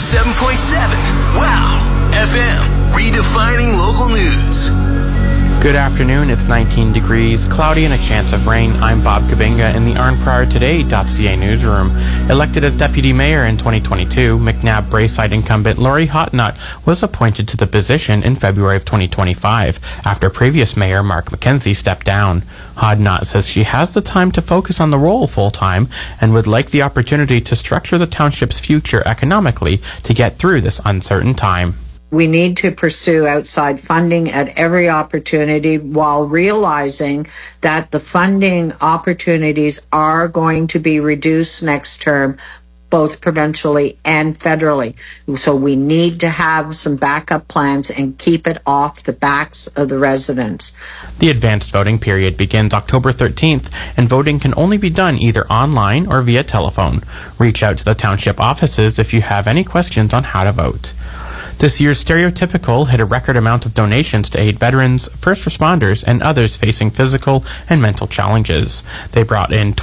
107.7. Wow FM, redefining local news. Good afternoon, it's 19 degrees, cloudy and a chance of rain. I'm Bob Kabinga in the ArnPriorToday.ca newsroom. Elected as deputy mayor in 2022, McNabb Braeside incumbent Laurie Hotnut was appointed to the position in February of 2025 after previous mayor Mark McKenzie stepped down. Hotnut says she has the time to focus on the role full-time and would like the opportunity to structure the township's future economically to get through this uncertain time. We need to pursue outside funding at every opportunity while realizing that the funding opportunities are going to be reduced next term, both provincially and federally. So we need to have some backup plans and keep it off the backs of the residents. The advanced voting period begins October 13th, and voting can only be done either online or via telephone. Reach out to the township offices if you have any questions on how to vote. This year's Stereotypical hit a record amount of donations to aid veterans, first responders, and others facing physical and mental challenges. They brought in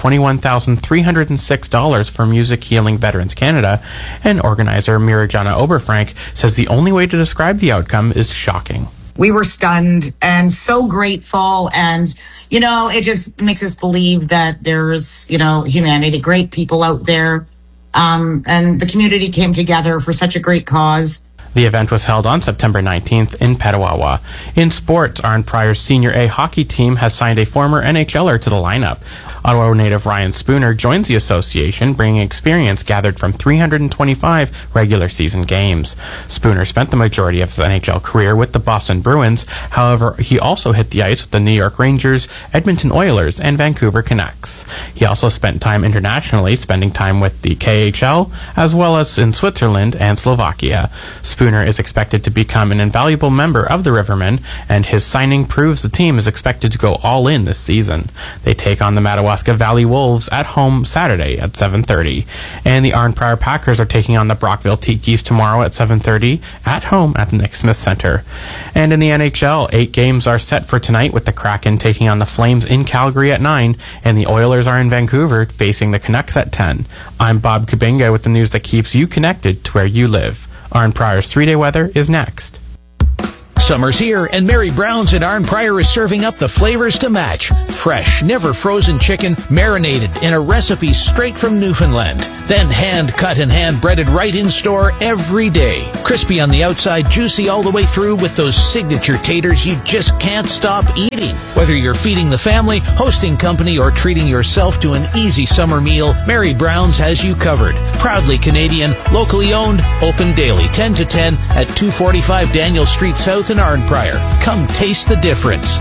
$21,306 for Music Healing Veterans Canada, and organizer Mirajana Oberfrank says the only way to describe the outcome is shocking. We were stunned and so grateful, and it just makes us believe that there's humanity, great people out there, and the community came together for such a great cause. The event was held on September 19th in Petawawa. In sports, Arn Prior's Senior A hockey team has signed a former NHLer to the lineup. Ottawa native Ryan Spooner joins the association, bringing experience gathered from 325 regular season games. Spooner spent the majority of his NHL career with the Boston Bruins. However, he also hit the ice with the New York Rangers, Edmonton Oilers, and Vancouver Canucks. He also spent time internationally, spending time with the KHL, as well as in Switzerland and Slovakia. Spooner is expected to become an invaluable member of the Rivermen, and his signing proves the team is expected to go all in this season. They take on the Madawaska Valley Wolves at home Saturday at 7:30. And the Arn Prior Packers are taking on the Brockville Tikis tomorrow at 7:30 at home at the Nick Smith Center. And in the NHL, 8 games are set for tonight, with the Kraken taking on the Flames in Calgary at 9, and the Oilers are in Vancouver facing the Canucks at 10. I'm Bob Kabinga with the news that keeps you connected to where you live. Arn Prior's 3-day weather is next. Summer's here, and Mary Brown's at Arn Prior is serving up the flavors to match. Fresh, never frozen chicken, marinated in a recipe straight from Newfoundland. Then hand-cut and hand-breaded right in store every day. Crispy on the outside, juicy all the way through with those signature taters you just can't stop eating. Whether you're feeding the family, hosting company, or treating yourself to an easy summer meal, Mary Brown's has you covered. Proudly Canadian, locally owned, open daily 10 to 10 at 245 Daniel Street South in Arn Prior. Come taste the difference.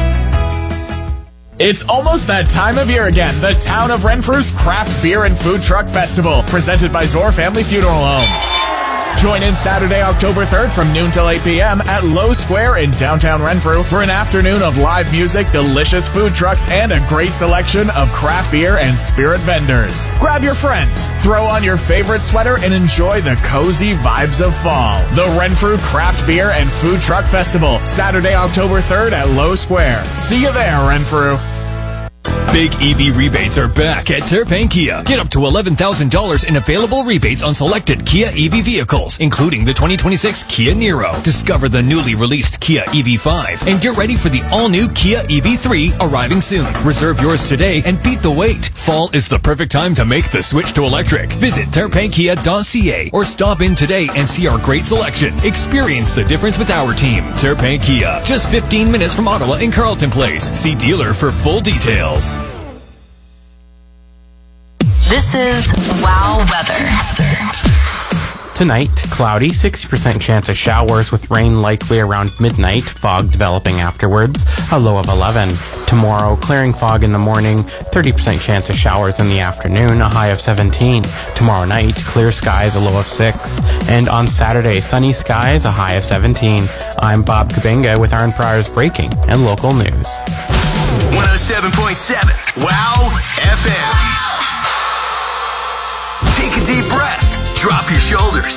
It's almost that time of year again. The Town of Renfrew's Craft Beer and Food Truck Festival, presented by Zor Family Funeral Home. Join in Saturday, October 3rd from noon till 8 p.m. at Low Square in downtown Renfrew for an afternoon of live music, delicious food trucks, and a great selection of craft beer and spirit vendors. Grab your friends, throw on your favorite sweater, and enjoy the cozy vibes of fall. The Renfrew Craft Beer and Food Truck Festival, Saturday, October 3rd at Low Square. See you there, Renfrew. Big EV rebates are back at Terpain Kia. Get up to $11,000 in available rebates on selected Kia EV vehicles, including the 2026 Kia Niro. Discover the newly released Kia EV5 and get ready for the all-new Kia EV3 arriving soon. Reserve yours today and beat the wait. Fall is the perfect time to make the switch to electric. Visit terpainkia.ca or stop in today and see our great selection. Experience the difference with our team. Terpain Kia, just 15 minutes from Ottawa in Carleton Place. See dealer for full details. This is Wow Weather. Tonight, cloudy, 60% chance of showers with rain likely around midnight, fog developing afterwards, a low of 11. Tomorrow, clearing fog in the morning, 30% chance of showers in the afternoon, a high of 17. Tomorrow night, clear skies, a low of 6. And on Saturday, sunny skies, a high of 17. I'm Bob Kabinga with Arn Prior's breaking and local news. 107.7 Wow FM. Take a deep breath. Drop your shoulders.